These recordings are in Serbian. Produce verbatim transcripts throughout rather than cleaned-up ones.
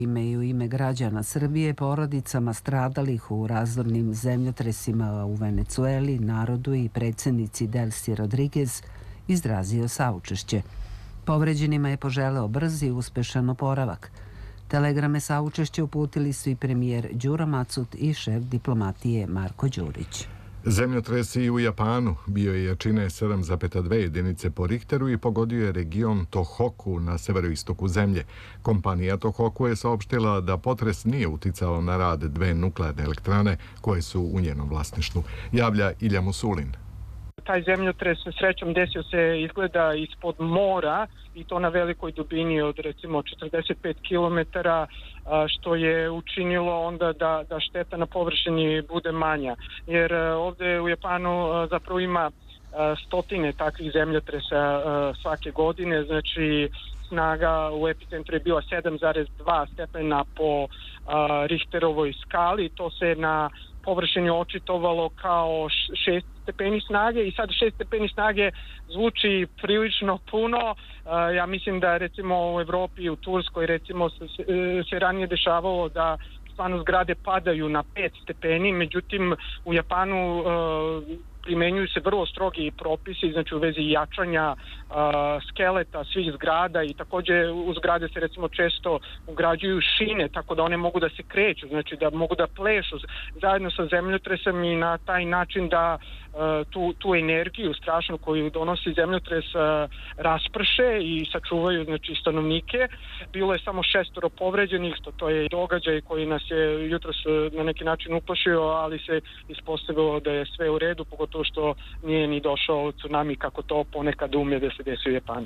Ime i u ime građana Srbije, porodicama stradalih u razornim zemljotresima u Venecueli, narodu i predsjednici Delsi Rodriguez izrazio saučešće. Povređenima je poželeo brz i uspešan oporavak. Telegrame saučešće uputili su i premijer Đuro Macut i šef diplomatije Marko Đurić. Zemljotres i u Japanu bio je jačine sedam zarez dve jedinice po Richteru i pogodio je region Tohoku na severoistoku zemlje. Kompanija Tohoku je saopštila da potres nije uticao na rad dve nuklearne elektrane koje su u njenom vlasništvu. Javlja Ilja Musulin. Taj zemljotres srećom desio se izgleda ispod mora i to na velikoj dubini od recimo četrdeset pet kilometara, što je učinilo onda da, da šteta na površini bude manja. Jer ovdje u Japanu zapravo ima stotine takvih zemljotresa svake godine, znači snaga u epicentru je bila sedam zarez dva stepena po Richterovoj skali, to se na površini očitovalo kao šest stepeni snage i sad šest stepeni snage zvuči prilično puno. Ja mislim da recimo u Evropi i u Turskoj recimo se, se ranije dešavalo da stvarno zgrade padaju na pet stepeni, međutim u Japanu primenjuju se vrlo strogi propisi, znači u vezi jačanja uh, skeleta svih zgrada i također u zgrade se recimo često ugrađuju šine tako da one mogu da se kreću, znači da mogu da plešu zajedno sa zemljotresom i na taj način da uh, tu, tu energiju strašnu koju donosi zemljotres uh, rasprše i sačuvaju znači stanovnike. Bilo je samo šestoro povređenih, to, to je događaj koji nas je jutros na neki način uplašio, ali se ispostavilo da je sve u redu, pogotovo to što nije ni došao tsunami kako to ponekad umije da se desi u Japanu.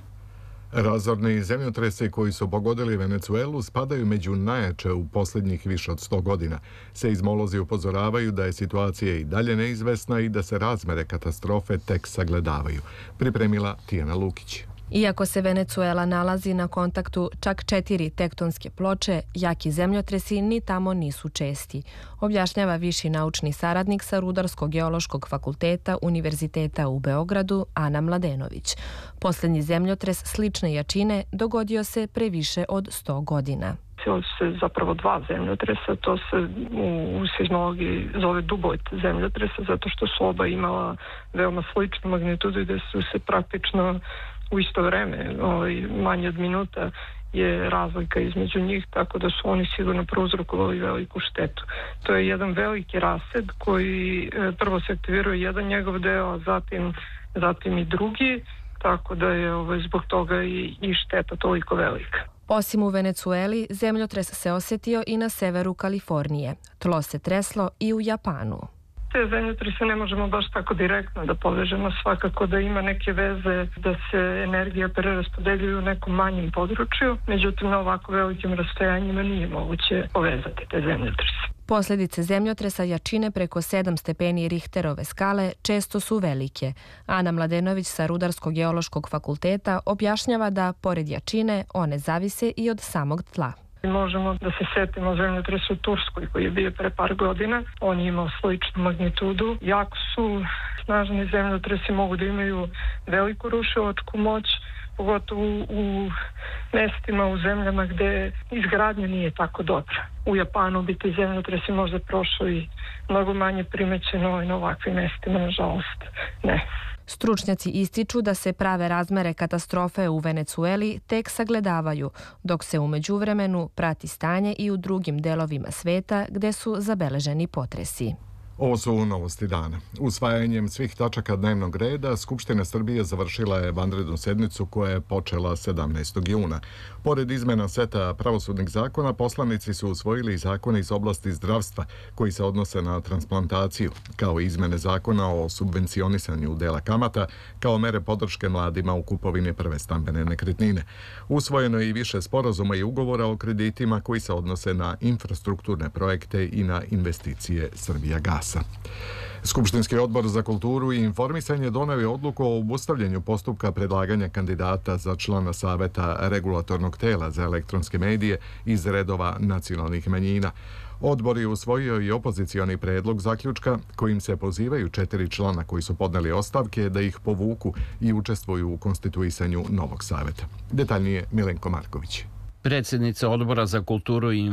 Razorni zemljotresi koji su pogodili Venecuelu spadaju među najjače u posljednjih više od sto godina. Seizmolozi upozoravaju da je situacija i dalje neizvesna i da se razmere katastrofe tek sagledavaju. Pripremila Tijana Lukić. Iako se Venecuela nalazi na kontaktu čak četiri tektonske ploče, jaki zemljotresi ni tamo nisu česti, objašnjava viši naučni saradnik sa Rudarsko-geološkog fakulteta Univerziteta u Beogradu Ana Mladenović. Posljednji zemljotres slične jačine dogodio se pre više od sto godina. Ovo se zapravo dva zemljotresa, to se u seizmologiji zove Dubojt zemljotresa, zato što su oba imala veoma sličnu magnitudu i da su se praktično u isto vreme, ovaj, manje od minuta je razlika između njih, tako da su oni sigurno prouzrokovali veliku štetu. To je jedan veliki rased koji prvo se aktiviruje jedan njegov deo, a zatim, zatim i drugi, tako da je ovaj, zbog toga i, i šteta toliko velika. Osim u Venecueli, zemljotres se osjetio i na severu Kalifornije. Tlo se treslo i u Japanu. Te zemljotrese ne možemo baš tako direktno da povežemo, svakako da ima neke veze da se energija preraspodeljuje u nekom manjem području, međutim na ovako velikim rastojanjima nije moguće povezati te zemljotrese. Posljedice zemljotresa jačine preko sedam stepeni Richterove skale često su velike. Ana Mladenović sa Rudarsko-geološkog fakulteta objašnjava da, pored jačine, one zavise i od samog tla. Možemo da se setimo zemljotresa u Turskoj koji je bio pre par godina. On je imao sličnu magnitudu. Jako su snažni zemljotresi, mogu da imaju veliku rušilačku moć, pogotovo u mestima, u zemljama gde izgradnja nije tako dobra. U Japanu bi ti zemljotresi možda prošli mnogo manje primećeno i na ovakvim mestima, nažalost, ne. Stručnjaci ističu da se prave razmere katastrofe u Venecueli tek sagledavaju, dok se u međuvremenu prati stanje i u drugim delovima sveta gde su zabeleženi potresi. Ovo su novosti dana. Usvajanjem svih tačaka dnevnog reda, Skupština Srbije završila je vanrednu sednicu koja je počela sedamnaestog juna. Pored izmena seta pravosudnih zakona, poslanici su usvojili i zakone iz oblasti zdravstva koji se odnose na transplantaciju, kao i izmene zakona o subvencionisanju dela kamata, kao mere podrške mladima u kupovini prve stambene nekretnine. Usvojeno je i više sporazuma i ugovora o kreditima koji se odnose na infrastrukturne projekte i na investicije Srbijagasa. Skupštinski odbor za kulturu i informisanje doneo je odluku o obustavljanju postupka predlaganja kandidata za člana Saveta regulatornog tela za elektronske medije iz redova nacionalnih manjina. Odbor je usvojio i opozicioni predlog zaključka kojim se pozivaju četiri člana koji su podneli ostavke da ih povuku i učestvuju u konstituisanju novog saveta. Detaljnije Milenko Marković. Predsjednica Odbora za kulturu i